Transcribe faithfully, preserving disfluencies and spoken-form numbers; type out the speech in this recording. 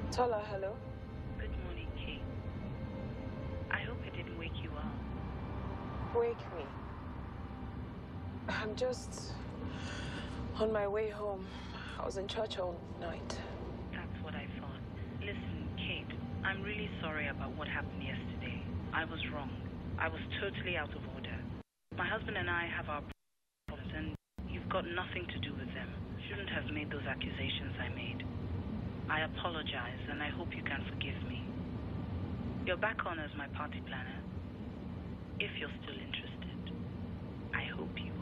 Tola, hello. Good morning, Kate. I hope I didn't wake you up. Wake me. I'm just on my way home. I was in church all night. That's what I thought. Listen, Kate, I'm really sorry about what happened yesterday. I was wrong. I was totally out of order. My husband and I have our problems, and you've got nothing to do with them. Shouldn't have made those accusations I made. I apologize, and I hope you can forgive me. You're back on as my party planner. If you're still interested, I hope you